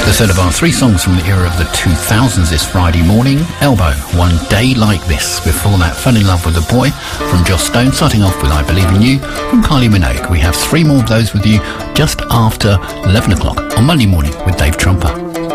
The third of our three songs from the era of the 2000s this Friday morning. Elbow, One Day Like This. Before that, Fell in Love with a Boy from Joss Stone. Starting off with I Believe in You from Kylie Minogue. We have three more of those with you just after 11 o'clock on Monday morning with Dave Trumper.